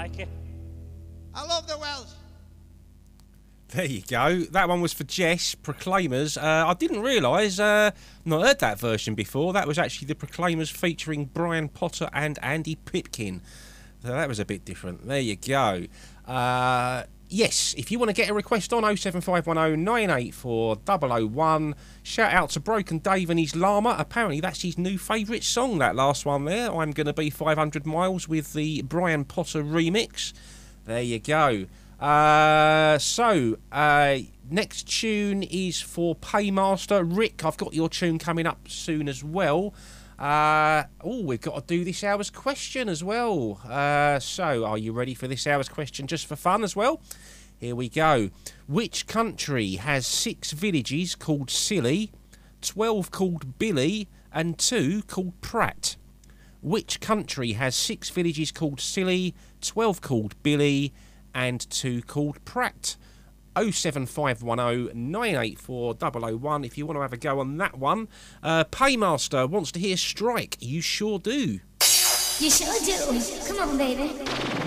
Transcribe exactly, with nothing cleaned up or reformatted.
like it. I love the Welsh. There you go. That one was for Jess, Proclaimers. Uh, I didn't realise, uh, not heard that version before. That was actually the Proclaimers featuring Brian Potter and Andy Pipkin. So that was a bit different. There you go. Uh, yes, if you want to get a request on oh seven five one oh nine eight four oh oh one, shout out to Broken Dave and his llama. Apparently that's his new favourite song, that last one there. I'm going to be five hundred miles with the Brian Potter remix. There you go. Uh, so, uh, next tune is for Paymaster. Rick, I've got your tune coming up soon as well. Uh, oh, we've got to do this hour's question as well. Uh, so, are you ready for this hour's question just for fun as well? Here we go. Which country has six villages called Silly, twelve called Billy, and two called Pratt? Which country has six villages called Silly, twelve called Billy, and two called Pratt? oh seven five one oh nine eight four oh oh one if you want to have a go on that one. Uh, Paymaster wants to hear Strike. You sure do. You sure do. Come on, baby.